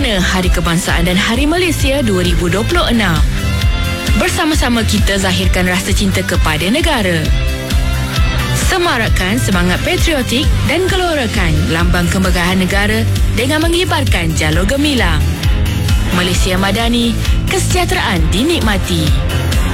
Sempurna Hari Kebangsaan dan Hari Malaysia 2026. Bersama-sama kita zahirkan rasa cinta kepada negara. Semarakkan semangat patriotik dan gelorakan lambang kemegahan negara dengan mengibarkan jalur gemilang. Malaysia Madani, kesejahteraan dinikmati.